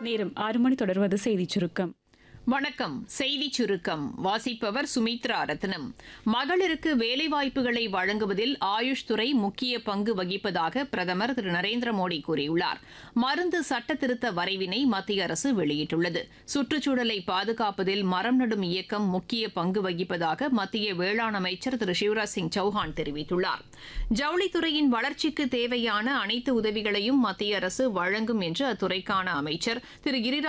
நேரம் 6 மணி தொடர்வது செய்திச் சுருக்கம். வணக்கம். செய்தி சுருக்கம் வாசிப்பவர் சுமித்ரா ரத்னம். மகளிருக்கு வேலைவாய்ப்புகளை வழங்குவதில் ஆயுஷ் துறை முக்கிய பங்கு வகிப்பதாக பிரதமர் திரு நரேந்திர மோடி கூறியுள்ளார். மருந்து சட்ட திருத்த வரைவினை மத்திய அரசு வெளியிட்டுள்ளது. சுற்றுச்சூழலை பாதுகாப்பதில் மரம் நடும் இயக்கம் முக்கிய பங்கு வகிப்பதாக மத்திய வேளாண் அமைச்சர் திரு சிவராஜ் சிங் சௌஹான் தெரிவித்துள்ளார். ஜவுளித்துறையின் வளர்ச்சிக்கு தேவையான அனைத்து உதவிகளையும் மத்திய அரசு வழங்கும் என்று அத்துறைக்கான அமைச்சர் திரு கிரிராஜ்